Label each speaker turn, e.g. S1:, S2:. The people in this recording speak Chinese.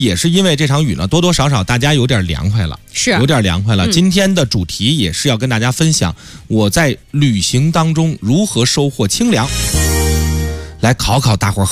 S1: 也是因为这场雨呢，多多少少大家有点凉快了，有点凉快了。今天的主题也是要跟大家分享我在旅行当中如何收获清凉，来考考大伙儿